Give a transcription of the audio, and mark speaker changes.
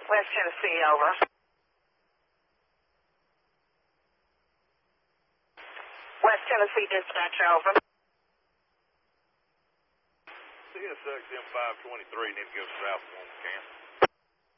Speaker 1: West Tennessee, over. West Tennessee dispatch, over.
Speaker 2: CSX M523, need to go south 1 camp.